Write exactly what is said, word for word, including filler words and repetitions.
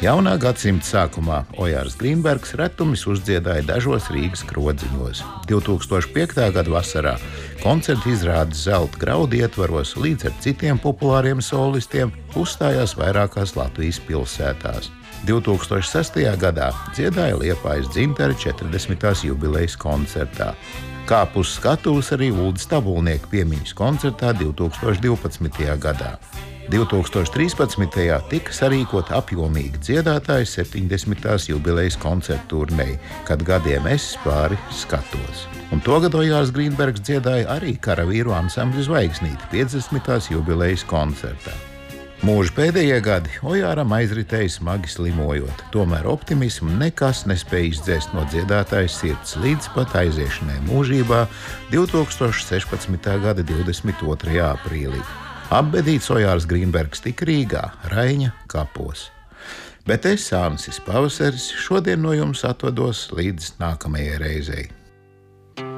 Jaunā gadsimta sākumā Ojārs Grīnbergs retumis uzdziedāja dažos Rīgas krodziņos. divtūkstoš piektā gada vasarā koncerta izrādes Zelta graudu ietvaros līdz ar citiem populāriem solistiem uzstājās vairākās Latvijas pilsētās. divtūkstoš sestajā gadā dziedāja Liepājas dzintara četrdesmitās jubilejas koncertā. Kāp uz skatuves arī Uldis Tabulnieka piemiņas koncertā divtūkstoš divpadsmitajā gadā. divtūkstoš trīspadsmitajā tika sarīkota apjomīga dziedātāja septiņdesmitās jubilejas koncerta turnēja, kad gadiem es pāri skatos. Un togad Ojārs Grīnbergs dziedāja arī karavīru ansambļa Zvaigznīte piecdesmitās jubilejas koncertā. Mūža pēdējie gadi Ojāram aizritēja smagi slimojot, tomēr optimismu nekas nespēja izdzēst no dziedātāja sirds līdz pat aiziešanai mūžībā divtūkstoš sešpadsmitā gada divdesmit otrajā aprīlī. Apbedīts Ojārs Grīnbergs tika Rīgā, Raiņa kapos. Bet es, Ansis Pavasaris, šodien no jums atvados līdz nākamajai reizei.